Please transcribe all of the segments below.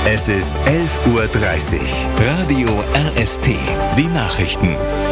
Es ist 11:30 Uhr. Radio RST. Die Nachrichten.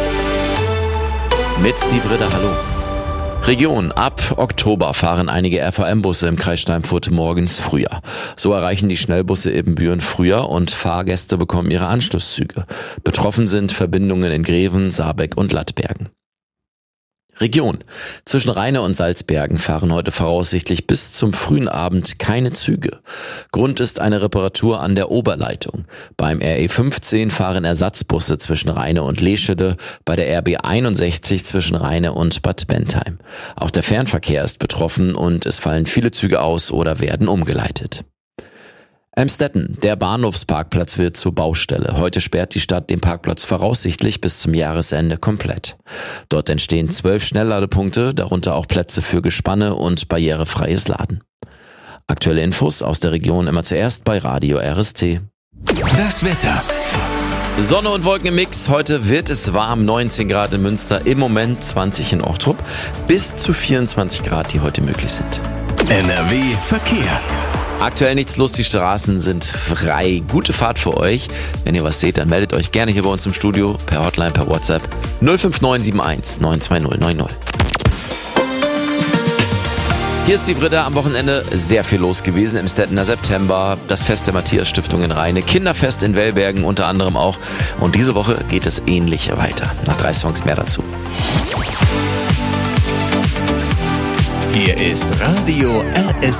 Mit Steve Ritter, hallo. Region: Ab Oktober fahren einige RVM-Busse im Kreis Steinfurt morgens früher. So erreichen die Schnellbusse Ibbenbüren früher und Fahrgäste bekommen ihre Anschlusszüge. Betroffen sind Verbindungen in Greven, Saarbeck und Lattbergen. Region: Zwischen Rheine und Salzbergen fahren heute voraussichtlich bis zum frühen Abend keine Züge. Grund ist eine Reparatur an der Oberleitung. Beim RE 15 fahren Ersatzbusse zwischen Rheine und Leschede, bei der RB 61 zwischen Rheine und Bad Bentheim. Auch der Fernverkehr ist betroffen und es fallen viele Züge aus oder werden umgeleitet. Emstetten: Der Bahnhofsparkplatz wird zur Baustelle. Heute sperrt die Stadt den Parkplatz voraussichtlich bis zum Jahresende komplett. Dort entstehen 12 Schnellladepunkte, darunter auch Plätze für Gespanne und barrierefreies Laden. Aktuelle Infos aus der Region immer zuerst bei Radio RST. Das Wetter. Sonne und Wolken im Mix. Heute wird es warm, 19 Grad in Münster, im Moment 20 in Ochtrup, bis zu 24 Grad, die heute möglich sind. NRW Verkehr. Aktuell nichts los, die Straßen sind frei. Gute Fahrt für euch. Wenn ihr was seht, dann meldet euch gerne hier bei uns im Studio, per Hotline, per WhatsApp 05971 920 90. Hier ist die Britta. Am Wochenende sehr viel los gewesen. Im Stettener September, das Fest der Matthias-Stiftung in Rheine, Kinderfest in Wellbergen unter anderem auch. Und diese Woche geht es ähnlich weiter. Nach 3 Songs mehr dazu. Hier ist Radio RST.